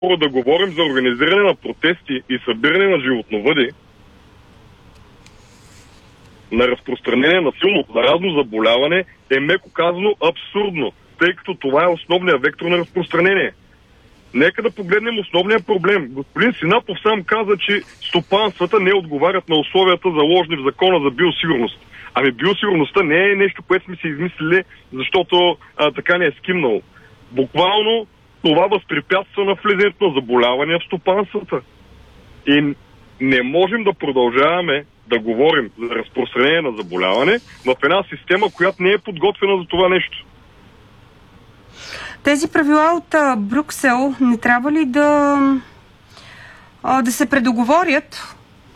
да говорим за организиране на протести и събиране на животновъди, на разпространение на силно заразно заболяване е меко казано абсурдно, тъй като това е основният вектор на разпространение. Нека да погледнем основния проблем. Господин Синапов сам каза, че стопанствата не отговарят на условията заложени в закона за биосигурност. Ами биосигурността не е нещо, което сме си измислили, защото така не е скимнало. Буквално това възпрепятства на влизането на заболявания в стопанствата. И не можем да продължаваме да говорим за разпространение на заболяване в една система, която не е подготвена за това нещо. Тези правила от Брюксел не трябва ли да се предоговорят?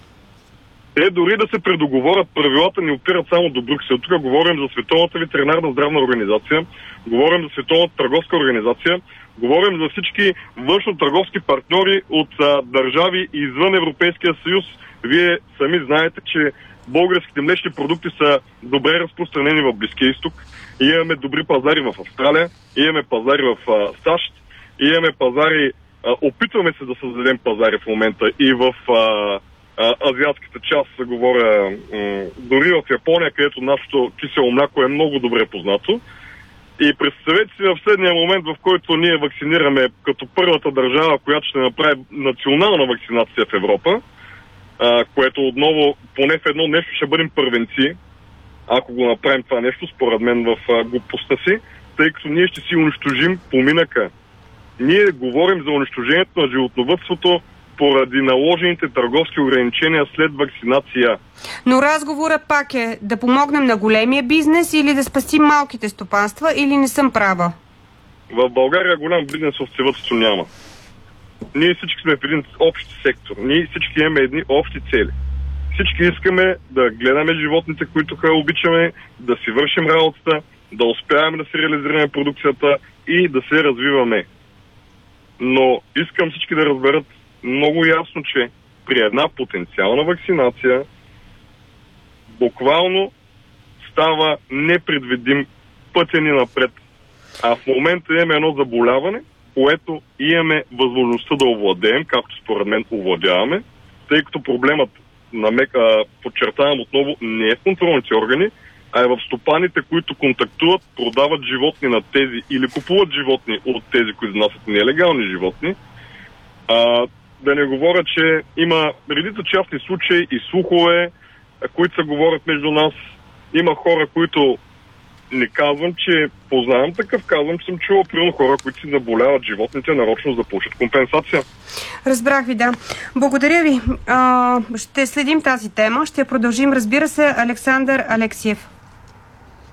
Те дори да се предоговорят, правилата ни опират само до Брюксел. Тук говорим за Световната ветеринарна здравна организация, говорим за Световната търговска организация, говорим за всички външно-търговски партньори от държави извън Европейския съюз. Вие сами знаете, че българските млечни продукти са добре разпространени в Близкия изток. Имаме добри пазари в Австралия, имаме пазари в САЩ, имаме пазари, опитваме се да създадем пазари в момента и в азиатската част, говоря дори в Япония, където нашето кисело мляко е много добре познато. И представете си в следния момент, в който ние вакцинираме като първата държава, която ще направи национална вакцинация в Европа, което отново, поне в едно нещо ще бъдем първенци, ако го направим това нещо, според мен в глупостта си, тъй като ние ще си унищожим поминъка. Ние говорим за унищожението на животновъдството поради наложените търговски ограничения след вакцинация. Но разговорът пак е да помогнем на големия бизнес или да спасим малките стопанства, или не съм права? В България голям бизнес овцевъдство няма. Ние всички сме в един общ сектор. Ние всички имаме едни общи цели. Всички искаме да гледаме животните, които обичаме, да си вършим работата, да успяваме да си реализираме продукцията и да се развиваме. Но искам всички да разберат много ясно, че при една потенциална вакцинация буквално става непредвидим пътя ни напред. А в момента имаме едно заболяване, което имаме възможността да овладеем, както според мен овладяваме, тъй като проблемът, подчертавам отново, не е в контролните органи, а е в стопаните, които контактуват, продават животни на тези или купуват животни от тези, които внасят нелегални животни. Да не говоря, че има редица частни случаи и слухове, които се говорят между нас. Има хора, които не казвам, че познавам такъв, казвам, че съм чувал примерно хора, които си заболяват животните нарочно за да получат компенсация. Разбрах ви, да. Благодаря ви. Ще следим тази тема. Ще продължим, разбира се. Александър Алексиев.